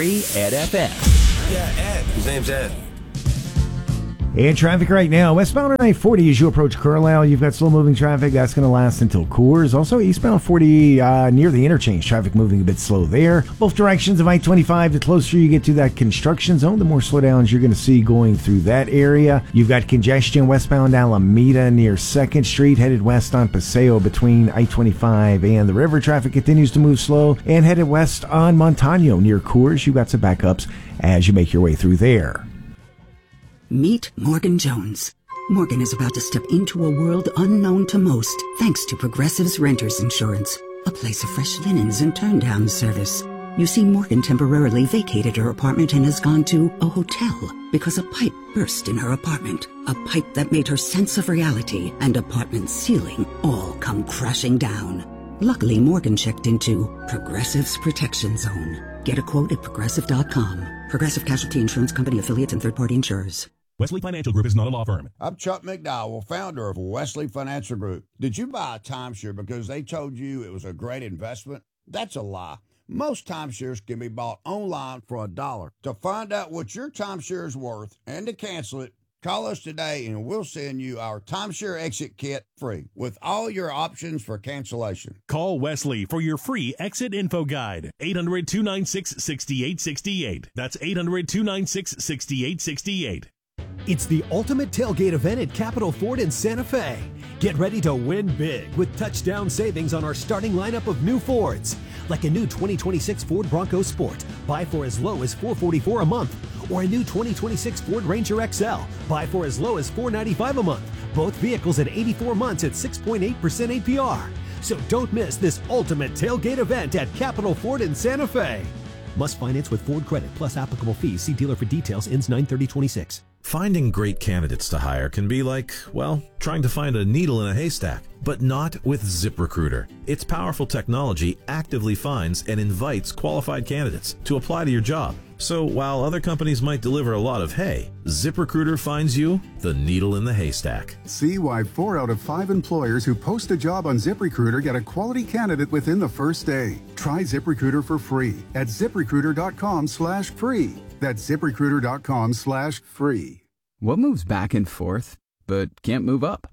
Ed FM. Yeah, Ed. His name's Ed. And traffic right now, westbound on I-40 as you approach Carlisle, you've got slow-moving traffic. That's going to last until Coors. Also, eastbound 40 near the interchange, traffic moving a bit slow there. Both directions of I-25, the closer you get to that construction zone, the more slowdowns you're going to see going through that area. You've got congestion westbound Alameda near 2nd Street, headed west on Paseo between I-25 and the river. Traffic continues to move slow, and headed west on Montano near Coors. You've got some backups as you make your way through there. Meet Morgan Jones. Morgan is about to step into a world unknown to most, thanks to Progressive's Renters Insurance, a place of fresh linens and turn-down service. You see, Morgan temporarily vacated her apartment and has gone to a hotel because a pipe burst in her apartment. A pipe that made her sense of reality and apartment ceiling all come crashing down. Luckily, Morgan checked into Progressive's Protection Zone. Get a quote at Progressive.com. Progressive Casualty Insurance Company, affiliates, and third-party insurers. Wesley Financial Group is not a law firm. I'm Chuck McDowell, founder of Wesley Financial Group. Did you buy a timeshare because they told you it was a great investment? That's a lie. Most timeshares can be bought online for $1. To find out what your timeshare is worth and to cancel it, call us today and we'll send you our timeshare exit kit free with all your options for cancellation. Call Wesley for your free exit info guide. 800-296-6868. That's 800-296-6868. It's the ultimate tailgate event at Capital Ford in Santa Fe. Get ready to win big with touchdown savings on our starting lineup of new Fords. Like a new 2026 Ford Bronco Sport, buy for as low as $444 a month. Or a new 2026 Ford Ranger XL, buy for as low as $495 a month. Both vehicles at 84 months at 6.8% APR. So don't miss this ultimate tailgate event at Capital Ford in Santa Fe. Must finance with Ford credit plus applicable fees. See dealer for details. Ends 9/30/26. Finding great candidates to hire can be like, well, trying to find a needle in a haystack, but not with ZipRecruiter. Its powerful technology actively finds and invites qualified candidates to apply to your job. So while other companies might deliver a lot of hay, ZipRecruiter finds you the needle in the haystack. See why 4 out of 5 employers who post a job on ZipRecruiter get a quality candidate within the first day. Try ZipRecruiter for free at ZipRecruiter.com/free. That's ZipRecruiter.com/free. What moves back and forth, but can't move up?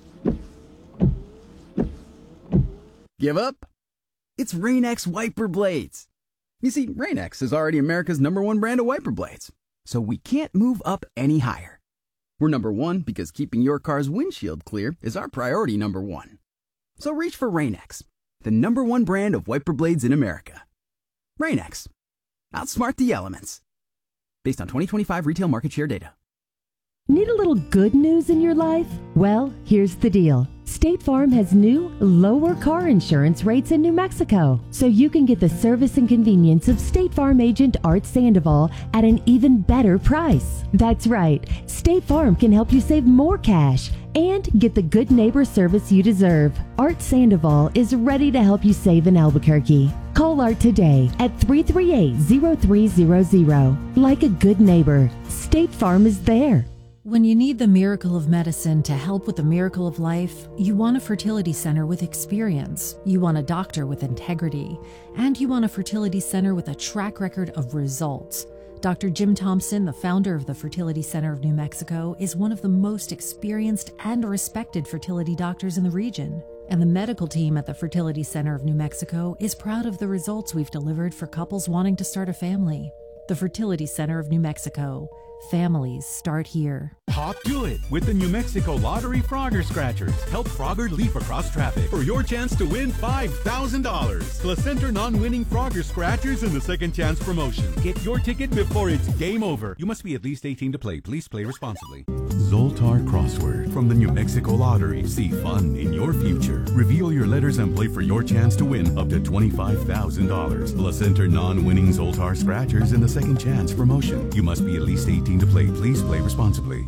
Give up? It's Rain-X wiper blades. You see, Rain-X is already America's #1 brand of wiper blades, so we can't move up any higher. We're #1 because keeping your car's windshield clear is our priority #1. So reach for Rain-X, the #1 brand of wiper blades in America. Rain-X. Outsmart the elements. Based on 2025 retail market share data. Need a little good news in your life? Well, here's the deal. State Farm has new, lower car insurance rates in New Mexico, so you can get the service and convenience of State Farm agent Art Sandoval at an even better price. That's right. State Farm can help you save more cash and get the good neighbor service you deserve. Art Sandoval is ready to help you save in Albuquerque. Call Art today at 338-0300. Like a good neighbor, State Farm is there. When you need the miracle of medicine to help with the miracle of life, you want a fertility center with experience, you want a doctor with integrity, and you want a fertility center with a track record of results. Dr. Jim Thompson, the founder of the Fertility Center of New Mexico, is one of the most experienced and respected fertility doctors in the region. And the medical team at the Fertility Center of New Mexico is proud of the results we've delivered for couples wanting to start a family. The Fertility Center of New Mexico. Families start here. Hop good with the New Mexico Lottery Frogger Scratchers. Help Frogger leap across traffic for your chance to win $5,000. Plus enter non-winning Frogger Scratchers in the second chance promotion. Get your ticket before it's game over. You must be at least 18 to play. Please play responsibly. Zoltar Crossword from the New Mexico Lottery. See fun in your future. Reveal your letters and play for your chance to win up to $25,000. Plus enter non-winning Zoltar Scratchers in the second chance promotion. You must be at least 18 to play. Please play responsibly.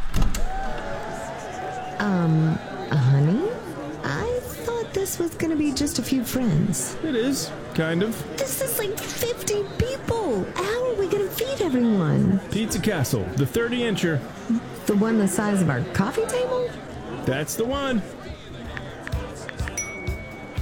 Honey? I thought this was gonna be just a few friends. It is, kind of. This is like 50 people. How are we gonna feed everyone? Pizza Castle, the 30-incher. The one the size of our coffee table? That's the one.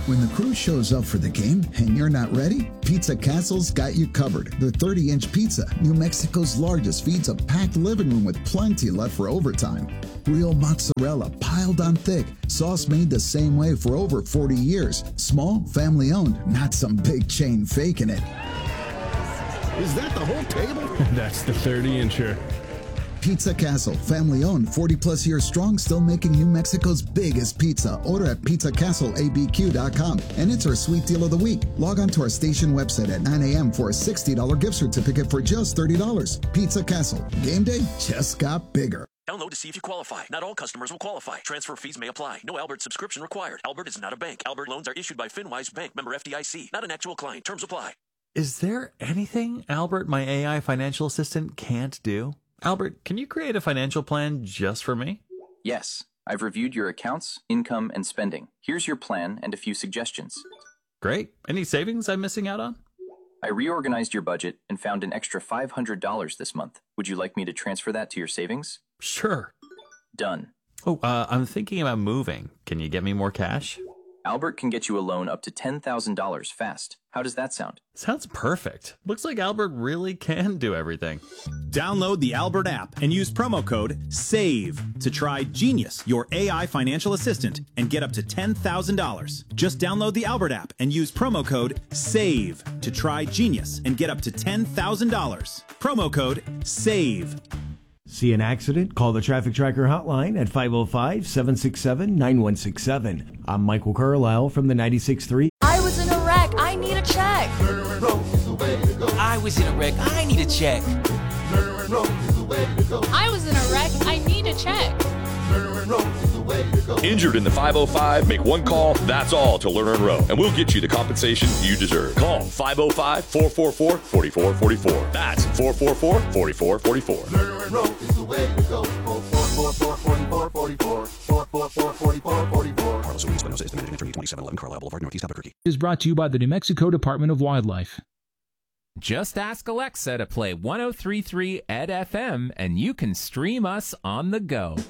When the crew shows up for the game and you're not ready, Pizza Castle's got you covered. Their 30-inch pizza, New Mexico's largest, feeds a packed living room with plenty left for overtime. Real mozzarella piled on thick, sauce made the same way for over 40 years. Small, family-owned, not some big chain faking it. Is that the whole table? That's the 30-incher. Pizza Castle, family-owned, 40-plus years strong, still making New Mexico's biggest pizza. Order at PizzaCastleABQ.com, and it's our sweet deal of the week. Log on to our station website at 9 a.m. for a $60 gift certificate for just $30. Pizza Castle. Game day just got bigger. Download to see if you qualify. Not all customers will qualify. Transfer fees may apply. No Albert subscription required. Albert is not a bank. Albert loans are issued by FinWise Bank, member FDIC. Not an actual client. Terms apply. Is there anything Albert, my AI financial assistant, can't do? Albert, can you create a financial plan just for me? Yes. I've reviewed your accounts, income, and spending. Here's your plan and a few suggestions. Great. Any savings I'm missing out on? I reorganized your budget and found an extra $500 this month. Would you like me to transfer that to your savings? Sure. Done. Oh, I'm thinking about moving. Can you get me more cash? Albert can get you a loan up to $10,000 fast. How does that sound? Sounds perfect. Looks like Albert really can do everything. Download the Albert app and use promo code SAVE to try Genius, your AI financial assistant, and get up to $10,000. Just download the Albert app and use promo code SAVE to try Genius and get up to $10,000. Promo code SAVE. See an accident? Call the Traffic Tracker hotline at 505-767-9167. I'm Michael Carlisle from the 96.3. I was in a wreck. I need a check. I was in a wreck. I need a check. I was in a wreck. I need a check. Injured in the 505? Make one call, that's all, to Lerner & Rowe, and we'll get you the compensation you deserve. Call 505-444-4444. That's 444-4444. Lerner & Rowe is the way to go. 444-4444. 444-4444. Carlos Ruiz Espinosa is the managing attorney, 2711 Carlisle Boulevard, Northeast Albuquerque. Is brought to you by the New Mexico Department of Wildlife. Just ask Alexa to play 103.3 Ed FM, and you can stream us on the go.